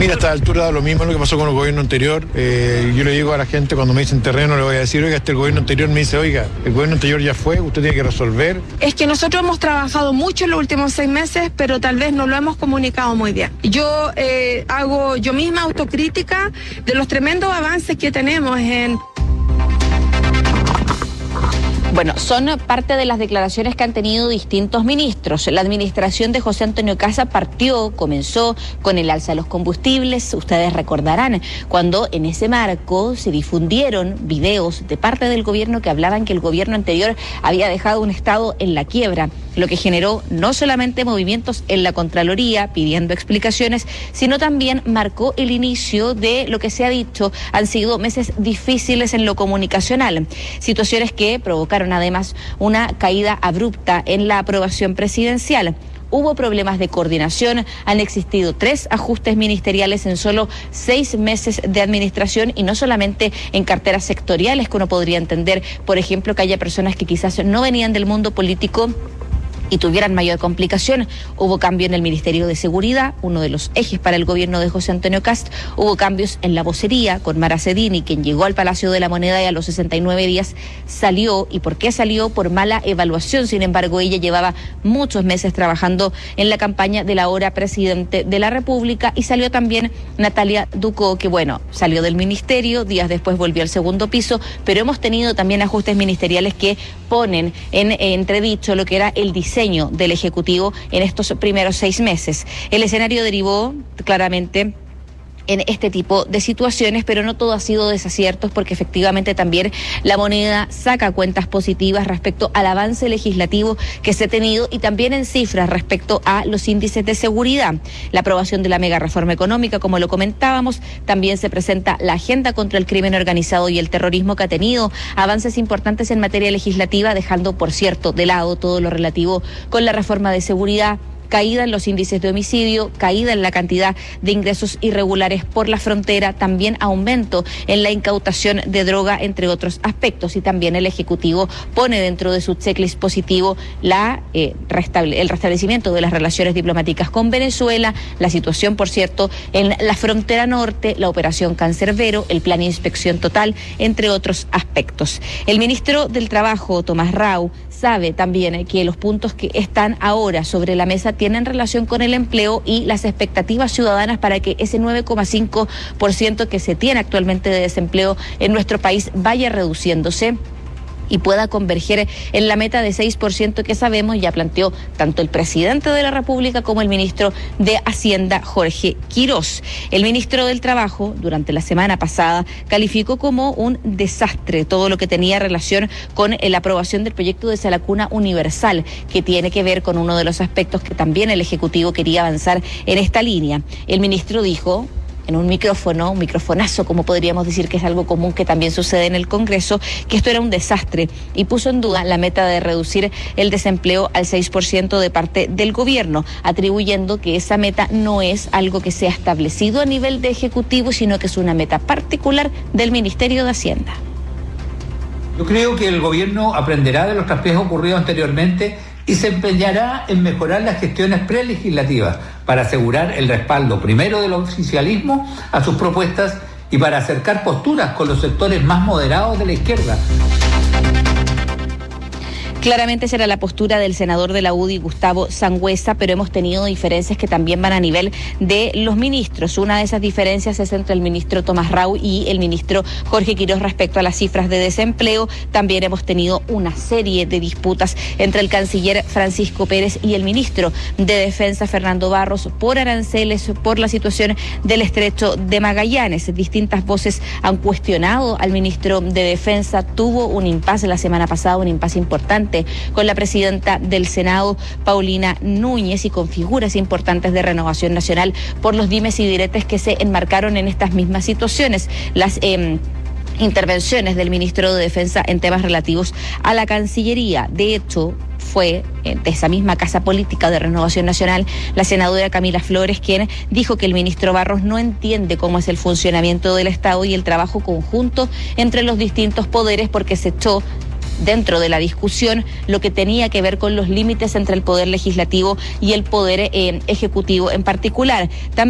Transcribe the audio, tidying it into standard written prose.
Mira, a esta altura da lo mismo lo que pasó con el gobierno anterior. Yo le digo a la gente cuando me dicen terreno, le voy a decir, oiga, el gobierno anterior me dice, oiga, el gobierno anterior ya fue, usted tiene que resolver. Es que nosotros hemos trabajado mucho en los últimos 6 meses, pero tal vez no lo hemos comunicado muy bien. Yo hago yo misma autocrítica de los tremendos avances que tenemos en... Bueno, son parte de las declaraciones que han tenido distintos ministros. La administración de José Antonio Kast comenzó con el alza de los combustibles. Ustedes recordarán cuando en ese marco se difundieron videos de parte del gobierno que hablaban que el gobierno anterior había dejado un Estado en la quiebra, lo que generó no solamente movimientos en la Contraloría pidiendo explicaciones, sino también marcó el inicio de lo que se ha dicho han sido meses difíciles en lo comunicacional, situaciones que provocaron además una caída abrupta en la aprobación presidencial. Hubo problemas de coordinación, han existido 3 ajustes ministeriales en solo 6 meses de administración y no solamente en carteras sectoriales que uno podría entender, por ejemplo, que haya personas que quizás no venían del mundo político y tuvieran mayor complicación. Hubo cambio en el Ministerio de Seguridad, uno de los ejes para el gobierno de José Antonio Kast. Hubo cambios en la vocería con Mara Cedini, quien llegó al Palacio de la Moneda y a los 69 días salió. ¿Y por qué salió? Por mala evaluación. Sin embargo, ella llevaba muchos meses trabajando en la campaña del ahora presidente de la República, y salió también Natalia Ducó, que bueno, salió del ministerio, días después volvió al segundo piso, pero hemos tenido también ajustes ministeriales que ponen en entredicho lo que era el diseño del Ejecutivo en estos primeros 6 meses. El escenario derivó claramente en este tipo de situaciones, pero no todo ha sido desaciertos, porque efectivamente también la Moneda saca cuentas positivas respecto al avance legislativo que se ha tenido y también en cifras respecto a los índices de seguridad. La aprobación de la mega reforma económica, como lo comentábamos, también se presenta la agenda contra el crimen organizado y el terrorismo, que ha tenido avances importantes en materia legislativa, dejando, por cierto, de lado todo lo relativo con la reforma de seguridad, caída en los índices de homicidio, caída en la cantidad de ingresos irregulares por la frontera, también aumento en la incautación de droga, entre otros aspectos. Y también el Ejecutivo pone dentro de su checklist positivo el restablecimiento de las relaciones diplomáticas con Venezuela, la situación, por cierto, en la frontera norte, la operación Cancerbero, el plan de inspección total, entre otros aspectos. El ministro del Trabajo, Tomás Rau, sabe también que los puntos que están ahora sobre la mesa tienen relación con el empleo y las expectativas ciudadanas para que ese 9,5% que se tiene actualmente de desempleo en nuestro país vaya reduciéndose y pueda converger en la meta de 6% que sabemos ya planteó tanto el presidente de la República como el ministro de Hacienda, Jorge Quirós. El ministro del Trabajo, durante la semana pasada, calificó como un desastre todo lo que tenía relación con la aprobación del proyecto de Salacuna Universal, que tiene que ver con uno de los aspectos que también el Ejecutivo quería avanzar en esta línea. El ministro dijo en un microfonazo, como podríamos decir, que es algo común que también sucede en el Congreso, que esto era un desastre, y puso en duda la meta de reducir el desempleo al 6% de parte del gobierno, atribuyendo que esa meta no es algo que sea establecido a nivel de Ejecutivo, sino que es una meta particular del Ministerio de Hacienda. Yo creo que el gobierno aprenderá de los traspiés ocurridos anteriormente y se empeñará en mejorar las gestiones prelegislativas para asegurar el respaldo primero del oficialismo a sus propuestas y para acercar posturas con los sectores más moderados de la izquierda. Claramente será la postura del senador de la UDI, Gustavo Sangüesa, pero hemos tenido diferencias que también van a nivel de los ministros. Una de esas diferencias es entre el ministro Tomás Rau y el ministro Jorge Quirós respecto a las cifras de desempleo. También hemos tenido una serie de disputas entre el canciller Francisco Pérez y el ministro de Defensa, Fernando Barros, por aranceles, por la situación del estrecho de Magallanes. Distintas voces han cuestionado al ministro de Defensa. Tuvo un impasse la semana pasada, un impasse importante con la presidenta del Senado, Paulina Núñez, y con figuras importantes de Renovación Nacional por los dimes y diretes que se enmarcaron en estas mismas situaciones. Las intervenciones del ministro de Defensa en temas relativos a la Cancillería. De hecho, fue de esa misma casa política de Renovación Nacional la senadora Camila Flores quien dijo que el ministro Barros no entiende cómo es el funcionamiento del Estado y el trabajo conjunto entre los distintos poderes, porque se echó dentro de la discusión lo que tenía que ver con los límites entre el poder legislativo y el poder ejecutivo en particular. También